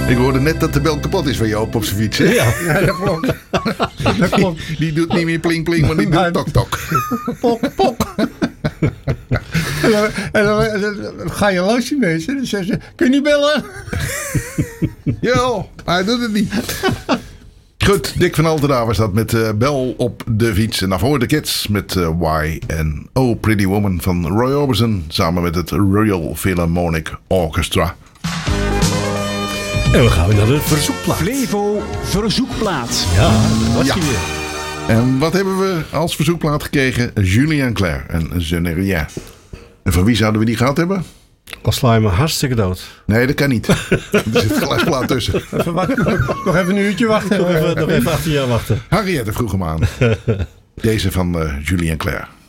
Ik hoorde net dat de bel kapot is van Joop op zijn fiets. Hè? Ja, dat klopt. Dat klopt. Die doet niet meer pling pling, maar die doet tok tok. Pok, pok. En dan ga je langs die mensen. Dan zeggen ze, kun je niet bellen? Ja, hij doet het niet. Goed, Dick van Altena was dat met Bel op de fiets. En daarvoor de Kids met Why en Oh Pretty Woman van Roy Orbison. Samen met het Royal Philharmonic Orchestra. En we gaan weer naar de verzoekplaat. Flevo verzoekplaat. Ja, dat was Ja. hij weer. En wat hebben we als verzoekplaat gekregen? Julien Clerc en Je ne rien. En van wie zouden we die gehad hebben? Al sla je me hartstikke dood. Nee, dat kan niet. Er zit een glasplaat tussen. Even wachten. Nog even een uurtje wachten. Nog even 18 jaar wachten. Henriette vroeg hem aan. Deze van Julien Clerc.